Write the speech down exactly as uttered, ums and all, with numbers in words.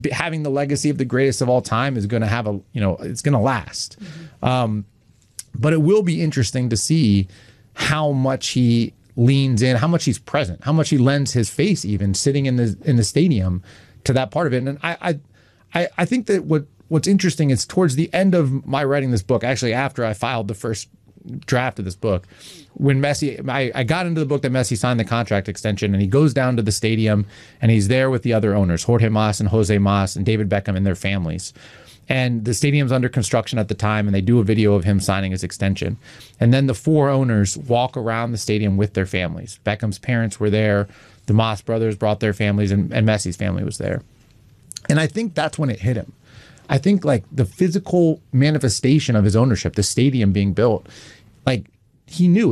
having the legacy of the greatest of all time is going to have a, you know, it's going to last. Mm-hmm. Um, but it will be interesting to see how much he leans in, how much he's present, how much he lends his face, even sitting in the in the stadium, to that part of it. And I I I think that what what's interesting is towards the end of my writing this book, actually after I filed the first draft of this book, when Messi, I, I got into the book that Messi signed the contract extension, and he goes down to the stadium and he's there with the other owners, Jorge Mas and Jose Mas and David Beckham and their families. And the stadium's under construction at the time, and they do a video of him signing his extension. And then the four owners walk around the stadium with their families. Beckham's parents were there, the Mas brothers brought their families, and, and Messi's family was there. And I think that's when it hit him. I think like the physical manifestation of his ownership, the stadium being built, like he knew